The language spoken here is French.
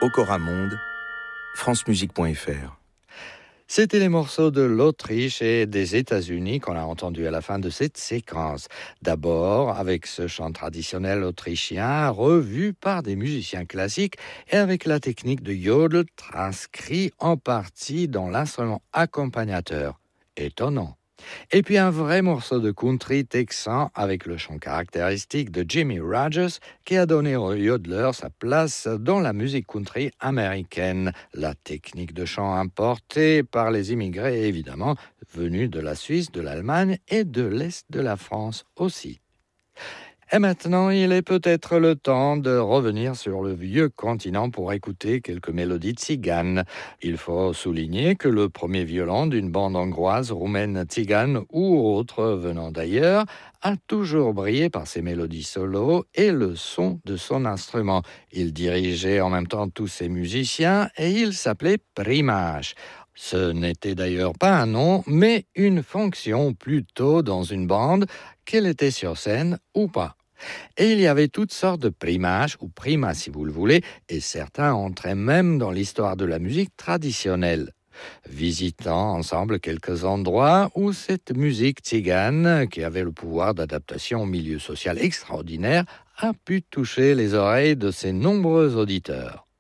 Okora Monde, francemusique.fr. C'était les morceaux de l'Autriche et des États-Unis qu'on a entendus à la fin de cette séquence. D'abord avec ce chant traditionnel autrichien revu par des musiciens classiques et avec la technique de yodel transcrit en partie dans l'instrument accompagnateur. Étonnant. Et puis un vrai morceau de country texan avec le chant caractéristique de Jimmy Rogers qui a donné au yodeler sa place dans la musique country américaine. La technique de chant importée par les immigrés évidemment, venus de la Suisse, de l'Allemagne et de l'Est de la France aussi. Et maintenant, il est peut-être le temps de revenir sur le vieux continent pour écouter quelques mélodies tziganes. Il faut souligner que le premier violon d'une bande hongroise, roumaine, tzigane ou autre venant d'ailleurs a toujours brillé par ses mélodies solo et le son de son instrument. Il dirigeait en même temps tous ses musiciens et il s'appelait Primash. Ce n'était d'ailleurs pas un nom, mais une fonction plutôt dans une bande, qu'elle était sur scène ou pas. Et il y avait toutes sortes de primages, ou primas si vous le voulez, et certains entraient même dans l'histoire de la musique traditionnelle. Visitant ensemble quelques endroits où cette musique tzigane, qui avait le pouvoir d'adaptation au milieu social extraordinaire, a pu toucher les oreilles de ses nombreux auditeurs.